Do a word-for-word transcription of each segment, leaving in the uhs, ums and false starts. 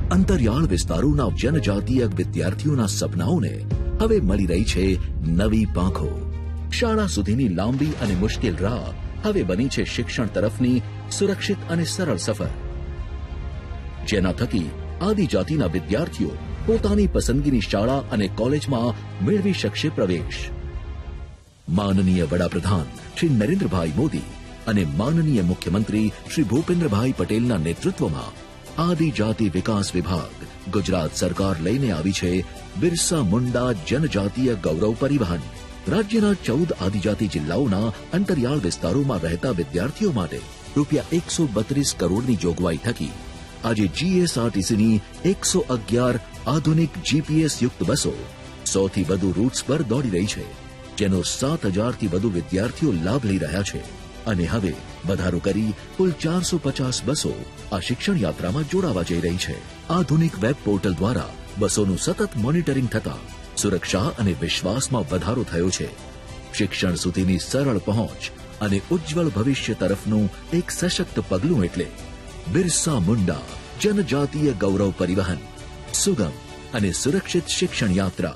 અંતરિયાળ વિસ્તારોના જનજાતીય વિદ્યાર્થીઓના સપનાઓને હવે મળી રહી છે નવી પાંખો. શાળા સુધીની લાંબી અને મુશ્કેલ રાહ હવે બની છે શિક્ષણ તરફની સુરક્ષિત અને સરળ સફર, જેના થકી આદિજાતિના વિદ્યાર્થીઓ પોતાની પસંદગીની શાળા અને કોલેજમાં મેળવી શકશે પ્રવેશ. માનનીય વડાપ્રધાન શ્રી નરેન્દ્રભાઈ મોદી અને માનનીય મુખ્યમંત્રી શ્રી ભૂપેન્દ્રભાઈ પટેલના નેતૃત્વમાં આદિજાતિ વિકાસ વિભાગ ગુજરાત સરકાર લઈને આવી છે બિરસા મુંડા જનજાતીય ગૌરવ પરિવહન. રાજ્યના ચૌદ આદિજાતિ જિલ્લાઓના અંતરિયાળ વિસ્તારોમાં રહેતા વિદ્યાર્થીઓ માટે રૂપિયા એકસો બત્રીસ કરોડની જોગવાઈ થકી આજે જીએસઆરટીસીની એકસો અગિયાર આધુનિક જીપીએસ યુક્ત બસો સૌથી વધુ રૂટ્સ પર દોડી રહી છે, જેનો સાત હજારથી વધુ વિદ્યાર્થીઓ લાભ લઈ રહ્યા છે. અને હવે વધારો કરી કુલ ચારસો પચાસ બસો આ શિક્ષણ યાત્રામાં જોડાવા જઈ રહી છે. આધુનિક વેબ પોર્ટલ દ્વારા બસોનું સતત મોનિટરિંગ થતા સુરક્ષા અને વિશ્વાસમાં વધારો થયો છે. શિક્ષણ સુધીની સરળ પહોંચ અને ઉજ્જવળ ભવિષ્ય તરફનું એક સશક્ત પગલું એટલે બિરસા મુંડા જનજાતીય ગૌરવ પરિવહન, સુગમ અને सुरक्षित शिक्षण यात्रा.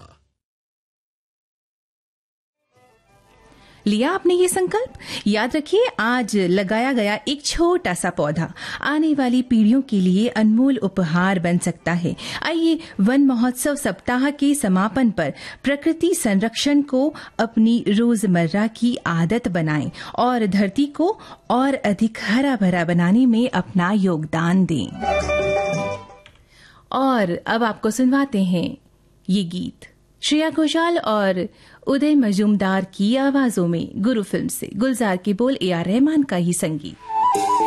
लिया आपने ये संकल्प? याद रखिए, आज लगाया गया एक छोटा सा पौधा आने वाली पीढ़ियों के लिए अनमोल उपहार बन सकता है. आइए वन महोत्सव सप्ताह के समापन पर प्रकृति संरक्षण को अपनी रोजमर्रा की आदत बनाएं और धरती को और अधिक हरा भरा बनाने में अपना योगदान दें. और अब आपको सुनवाते हैं ये गीत श्रेया घोषाल और उदय मजूमदार की आवाजों में गुरु फिल्म से. गुलजार के बोल ए आर रहमान का ही संगीत.